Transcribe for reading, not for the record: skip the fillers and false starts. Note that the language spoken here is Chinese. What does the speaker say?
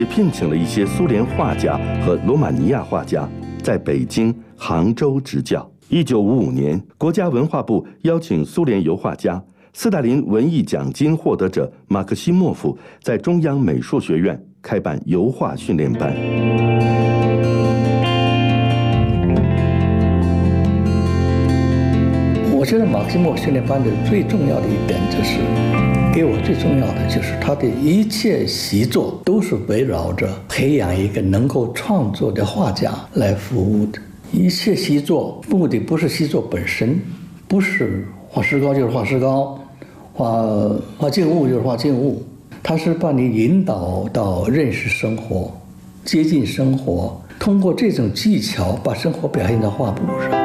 也聘请了一些苏联画家和罗马尼亚画家在北京、杭州执教。1955年，国家文化部邀请苏联油画家、斯大林文艺奖金获得者马克西莫夫在中央美术学院开办油画训练班。 我觉得马克西莫夫训练班的最重要的一点就是给我最重要的就是他的一切习作都是围绕着培养一个能够创作的画家来服务的。一切习作目的不是习作本身，不是画石膏就是画石膏，画静物就是画静物，它是把你引导到认识生活、接近生活，通过这种技巧把生活表现到画布上。